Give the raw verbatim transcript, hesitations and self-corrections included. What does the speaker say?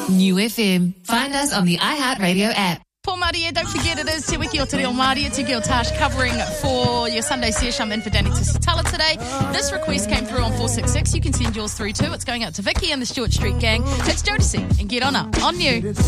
New F M. Find us on the iHeartRadio app. Paul Maria, don't forget it is Te Wiki o Te Reo Māori, Te Gil Tash covering for your Sunday sesh. I'm in for Danny Tisitala today. This request came through on four six six. You can send yours through too. It's going out to Vicky and the Stewart Street Gang. It's Jodeci and Get On Up on New.